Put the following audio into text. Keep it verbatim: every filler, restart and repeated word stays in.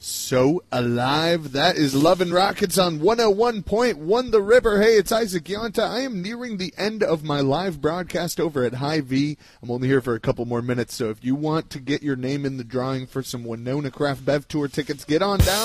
So Alive. That is Love and Rockets on one oh one point one The River. Hey, it's Isaac Yonta. I am nearing the end of my live broadcast over at Hy-Vee. I'm only here for a couple more minutes, so if you want to get your name in the drawing for some Winona Craft Bev Tour tickets, get on down.